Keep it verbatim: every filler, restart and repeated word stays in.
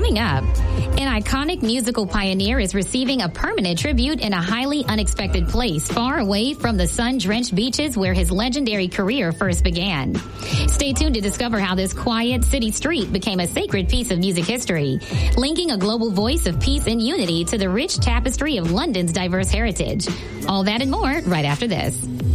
Coming up, an iconic musical pioneer is receiving a permanent tribute in a highly unexpected place far away from the sun-drenched beaches where his legendary career first began. Stay tuned to discover how this quiet city street became a sacred piece of music history, linking a global voice of peace and unity to the rich tapestry of London's diverse heritage. All that and more right after this.